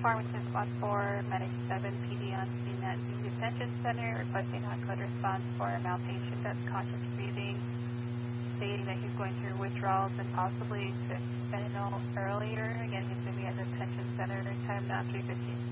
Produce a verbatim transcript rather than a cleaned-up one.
Farmington Squad four, Medic seven, P D on scene at the detention center, requesting hot code response for a male patient that's conscious breathing, stating that he's going through withdrawals and possibly to fentanyl earlier. Again, he's going to be at the detention center, time now three fifteen.